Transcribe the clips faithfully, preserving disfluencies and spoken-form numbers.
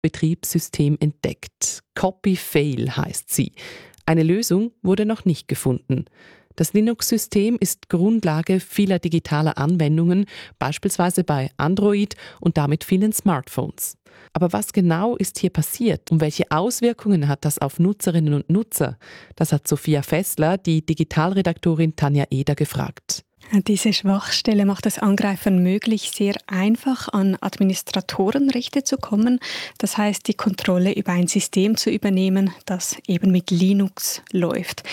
Betriebssystem entdeckt. Copy-Fail heißt sie. Eine Lösung wurde noch nicht gefunden. Das Linux-System ist Grundlage vieler digitaler Anwendungen, beispielsweise bei Android und damit vielen Smartphones. Aber was genau ist hier passiert und welche Auswirkungen hat das auf Nutzerinnen und Nutzer? Das hat Sophia Fessler, die Digitalredaktorin Tanja Eder, gefragt. Diese Schwachstelle macht es Angreifern möglich, sehr einfach an Administratorenrechte zu kommen. Das heißt, die Kontrolle über ein System zu übernehmen, das eben mit Linux läuft.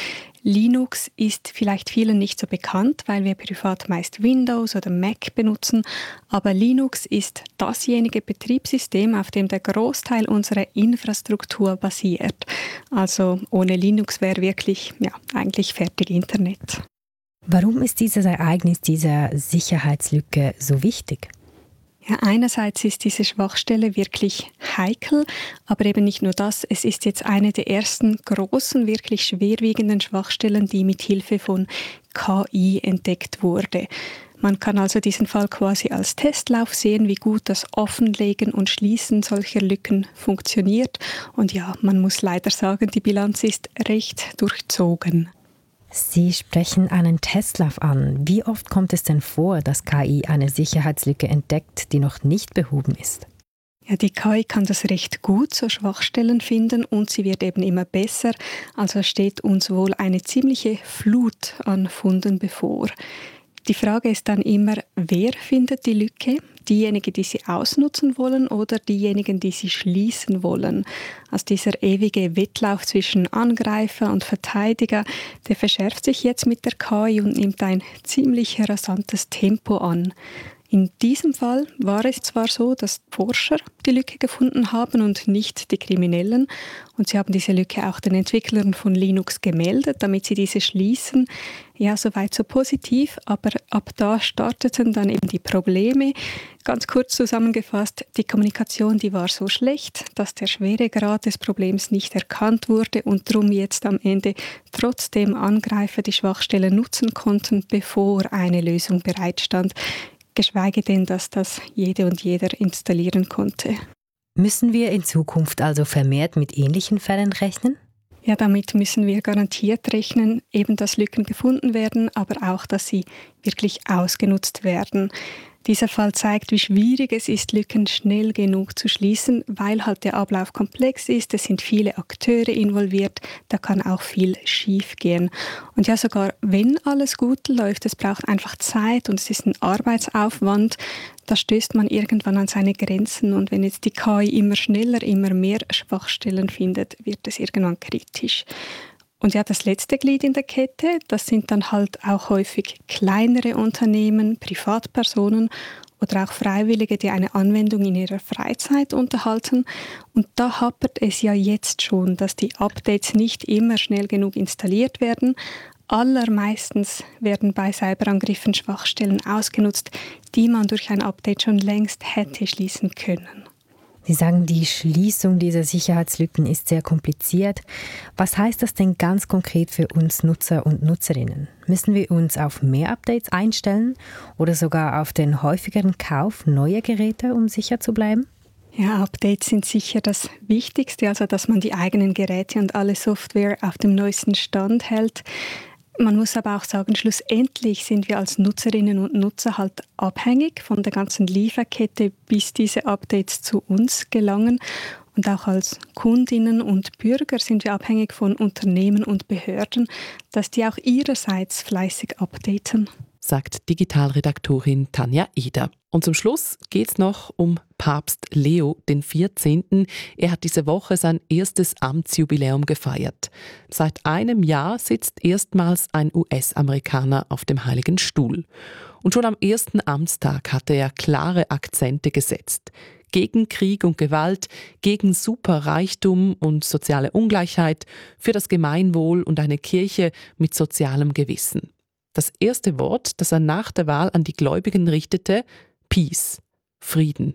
Linux ist vielleicht vielen nicht so bekannt, weil wir privat meist Windows oder Mac benutzen. Aber Linux ist dasjenige Betriebssystem, auf dem der Großteil unserer Infrastruktur basiert. Also ohne Linux wäre wirklich, ja, eigentlich fertig Internet. Warum ist dieses Ereignis, diese Sicherheitslücke so wichtig? Ja, einerseits ist diese Schwachstelle wirklich heikel, aber eben nicht nur das. Es ist jetzt eine der ersten großen, wirklich schwerwiegenden Schwachstellen, die mit Hilfe von K I entdeckt wurde. Man kann also diesen Fall quasi als Testlauf sehen, wie gut das Offenlegen und Schließen solcher Lücken funktioniert. Und ja, man muss leider sagen, die Bilanz ist recht durchzogen. Sie sprechen einen Testlauf an. Wie oft kommt es denn vor, dass K I eine Sicherheitslücke entdeckt, die noch nicht behoben ist? Ja, die K I kann das recht gut, so Schwachstellen finden, und sie wird eben immer besser. Also steht uns wohl eine ziemliche Flut an Funden bevor. Die Frage ist dann immer, wer findet die Lücke? Diejenigen, die sie ausnutzen wollen oder diejenigen, die sie schließen wollen? Also dieser ewige Wettlauf zwischen Angreifer und Verteidiger, der verschärft sich jetzt mit der K I und nimmt ein ziemlich rasantes Tempo an. In diesem Fall war es zwar so, dass Forscher die Lücke gefunden haben und nicht die Kriminellen. Und sie haben diese Lücke auch den Entwicklern von Linux gemeldet, damit sie diese schließen. Ja, soweit so positiv, aber ab da starteten dann eben die Probleme. Ganz kurz zusammengefasst, die Kommunikation, die war so schlecht, dass der Schweregrad des Problems nicht erkannt wurde und darum jetzt am Ende trotzdem Angreifer die Schwachstelle nutzen konnten, bevor eine Lösung bereitstand. Geschweige denn, dass das jede und jeder installieren konnte. Müssen wir in Zukunft also vermehrt mit ähnlichen Fällen rechnen? Ja, damit müssen wir garantiert rechnen, eben dass Lücken gefunden werden, aber auch, dass sie wirklich ausgenutzt werden. Dieser Fall zeigt, wie schwierig es ist, Lücken schnell genug zu schließen, weil halt der Ablauf komplex ist, es sind viele Akteure involviert, da kann auch viel schief gehen. Und ja, sogar wenn alles gut läuft, es braucht einfach Zeit und es ist ein Arbeitsaufwand, da stößt man irgendwann an seine Grenzen. Und wenn jetzt die K I immer schneller, immer mehr Schwachstellen findet, wird es irgendwann kritisch. Und ja, das letzte Glied in der Kette, das sind dann halt auch häufig kleinere Unternehmen, Privatpersonen oder auch Freiwillige, die eine Anwendung in ihrer Freizeit unterhalten. Und da hapert es ja jetzt schon, dass die Updates nicht immer schnell genug installiert werden. Allermeistens werden bei Cyberangriffen Schwachstellen ausgenutzt, die man durch ein Update schon längst hätte schließen können. Sie sagen, die Schließung dieser Sicherheitslücken ist sehr kompliziert. Was heißt das denn ganz konkret für uns Nutzer und Nutzerinnen? Müssen wir uns auf mehr Updates einstellen oder sogar auf den häufigeren Kauf neuer Geräte, um sicher zu bleiben? Ja, Updates sind sicher das Wichtigste, also dass man die eigenen Geräte und alle Software auf dem neuesten Stand hält. Man muss aber auch sagen, schlussendlich sind wir als Nutzerinnen und Nutzer halt abhängig von der ganzen Lieferkette, bis diese Updates zu uns gelangen. Und auch als Kundinnen und Bürger sind wir abhängig von Unternehmen und Behörden, dass die auch ihrerseits fleißig updaten. Sagt Digitalredaktorin Tanja Eder. Und zum Schluss geht es noch um Papst Leo den vierzehnten. Er hat diese Woche sein erstes Amtsjubiläum gefeiert. Seit einem Jahr sitzt erstmals ein U S-Amerikaner auf dem Heiligen Stuhl. Und schon am ersten Amtstag hatte er klare Akzente gesetzt. Gegen Krieg und Gewalt, gegen Superreichtum und soziale Ungleichheit, für das Gemeinwohl und eine Kirche mit sozialem Gewissen. Das erste Wort, das er nach der Wahl an die Gläubigen richtete, Peace, Frieden.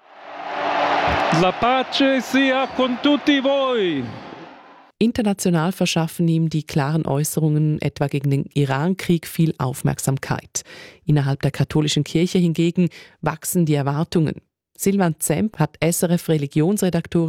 La pace sia con tutti voi. International verschaffen ihm die klaren Äußerungen etwa gegen den Irankrieg viel Aufmerksamkeit. Innerhalb der katholischen Kirche hingegen wachsen die Erwartungen. Silvan Zemp hat S R F Religionsredaktorin